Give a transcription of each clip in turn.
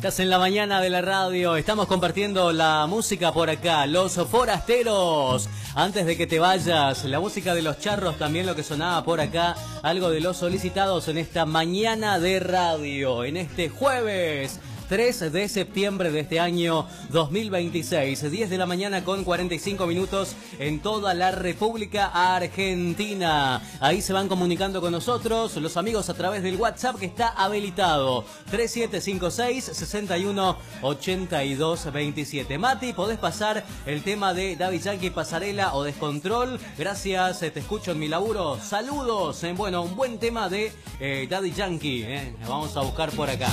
Estás en la mañana de la radio, estamos compartiendo la música por acá, Los Forasteros. Antes de que te vayas, la música de Los Charros, también lo que sonaba por acá, algo de los solicitados en esta mañana de radio, en este jueves 3 de septiembre de este año 2026, 10 de la mañana con 45 minutos en toda la República Argentina. Ahí se van comunicando con nosotros los amigos a través del WhatsApp que está habilitado, 3756-618227. Mati, podés pasar el tema de Daddy Yankee, Pasarela o Descontrol. Gracias, te escucho en mi laburo. Saludos. Bueno, un buen tema de Daddy Yankee. Vamos a buscar por acá.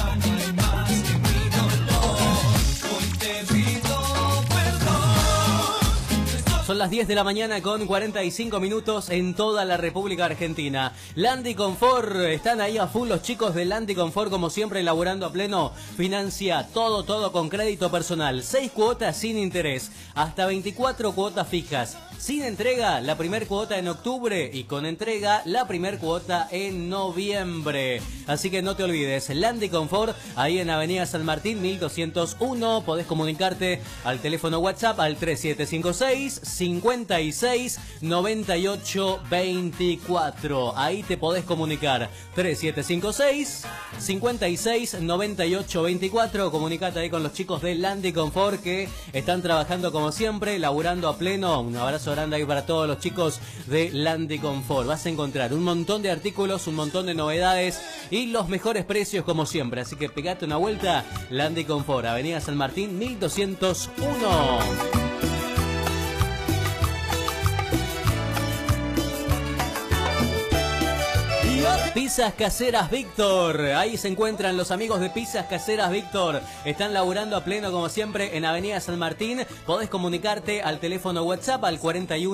Son las 10 de la mañana con 45 minutos en toda la República Argentina. Landy Confort, están ahí a full los chicos de Landy Confort, como siempre, elaborando a pleno. Financia todo con crédito personal. 6 cuotas sin interés, hasta 24 cuotas fijas. Sin entrega, la primer cuota en octubre y con entrega, la primer cuota en noviembre. Así que no te olvides, Landy Confort, ahí en Avenida San Martín, 1201. Podés comunicarte al teléfono WhatsApp al 3756-569824. Ahí te podés comunicar, 3756-569824. Comunicate ahí con los chicos de Landy Confort que están trabajando como siempre, laburando a pleno. Un abrazo grande ahí para todos los chicos de Landy Confort. Vas a encontrar un montón de artículos, un montón de novedades y los mejores precios como siempre. Así que pegate una vuelta, Landy Confort, Avenida San Martín, 1201. Pizzas Caseras Víctor, ahí se encuentran los amigos de Pizzas Caseras Víctor, están laburando a pleno como siempre en Avenida San Martín. Podés comunicarte al teléfono WhatsApp al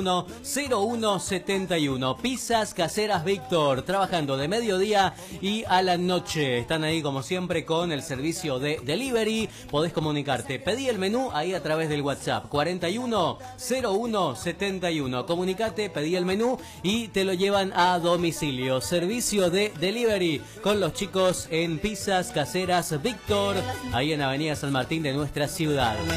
410171. Pizzas Caseras Víctor, trabajando de mediodía y a la noche. Están ahí como siempre con el servicio de delivery. Podés comunicarte, pedí el menú ahí a través del WhatsApp 410171. Comunicate, pedí el menú y te lo llevan a domicilio. Servicio de delivery con los chicos en Pizzas Caseras Víctor, ahí en Avenida San Martín de nuestra ciudad.